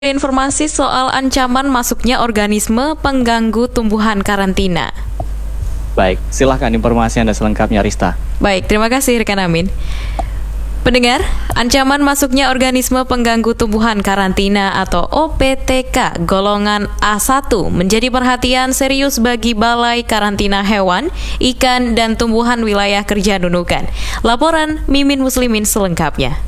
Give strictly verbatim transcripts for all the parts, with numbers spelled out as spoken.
Informasi soal ancaman masuknya organisme pengganggu tumbuhan karantina. Baik, silahkan informasi Anda selengkapnya, Rista. Baik, terima kasih rekan Amin. Pendengar, ancaman masuknya organisme pengganggu tumbuhan karantina atau O P T K golongan A satu menjadi perhatian serius bagi Balai Karantina Hewan, Ikan, dan Tumbuhan Wilayah Kerja Nunukan. Laporan Mimin Muslimin selengkapnya.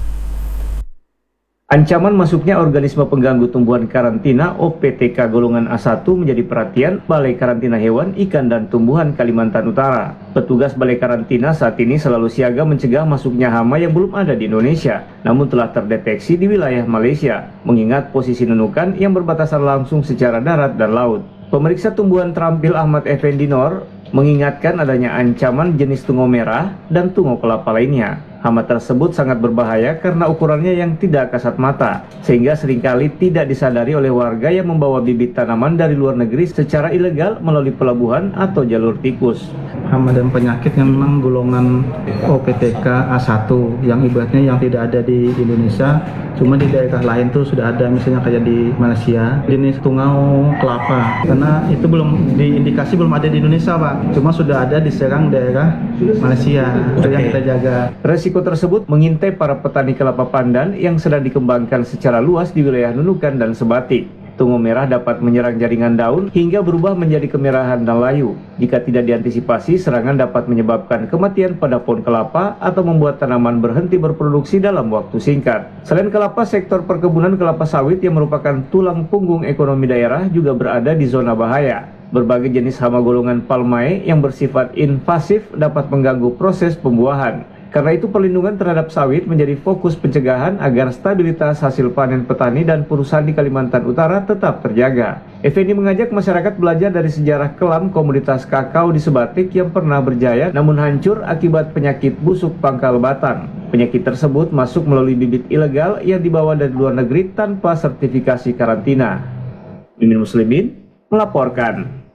Ancaman masuknya organisme pengganggu tumbuhan karantina O P T K golongan A satu menjadi perhatian Balai Karantina Hewan, Ikan, dan Tumbuhan Kalimantan Utara. Petugas Balai Karantina saat ini selalu siaga mencegah masuknya hama yang belum ada di Indonesia, namun telah terdeteksi di wilayah Malaysia, mengingat posisi Nunukan yang berbatasan langsung secara darat dan laut. Pemeriksa tumbuhan terampil Ahmad Effendi Nor mengingatkan adanya ancaman jenis tungo merah dan tungo kelapa lainnya. Hama tersebut sangat berbahaya karena ukurannya yang tidak kasat mata, sehingga seringkali tidak disadari oleh warga yang membawa bibit tanaman dari luar negeri secara ilegal melalui pelabuhan atau jalur tikus. Hama dan penyakit yang memang golongan O P T K A satu yang ibaratnya yang tidak ada di Indonesia, cuma di daerah lain tuh sudah ada, misalnya kayak di Malaysia, jenis tungau kelapa. Karena itu belum diindikasi belum ada di Indonesia, Pak. Cuma sudah ada di Serang daerah Malaysia. Itu yang kita jaga. Resiko tersebut mengintai para petani kelapa pandan yang sedang dikembangkan secara luas di wilayah Nunukan dan Sebatik. Tungo merah dapat menyerang jaringan daun hingga berubah menjadi kemerahan dan layu. Jika tidak diantisipasi, serangan dapat menyebabkan kematian pada pohon kelapa atau membuat tanaman berhenti berproduksi dalam waktu singkat. Selain kelapa, sektor perkebunan kelapa sawit yang merupakan tulang punggung ekonomi daerah juga berada di zona bahaya. Berbagai jenis hama golongan palmae yang bersifat invasif dapat mengganggu proses pembuahan. Karena itu perlindungan terhadap sawit menjadi fokus pencegahan agar stabilitas hasil panen petani dan perusahaan di Kalimantan Utara tetap terjaga. Effendi mengajak masyarakat belajar dari sejarah kelam komoditas kakao di Sebatik yang pernah berjaya namun hancur akibat penyakit busuk pangkal batang. Penyakit tersebut masuk melalui bibit ilegal yang dibawa dari luar negeri tanpa sertifikasi karantina. Mimin Muslimin melaporkan.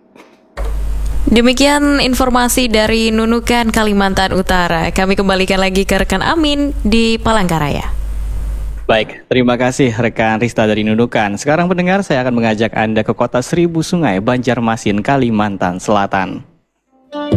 Demikian informasi dari Nunukan, Kalimantan Utara. Kami kembalikan lagi ke rekan Amin di Palangkaraya. Baik, terima kasih rekan Rista dari Nunukan. Sekarang pendengar, saya akan mengajak Anda ke kota Seribu Sungai, Banjarmasin, Kalimantan Selatan.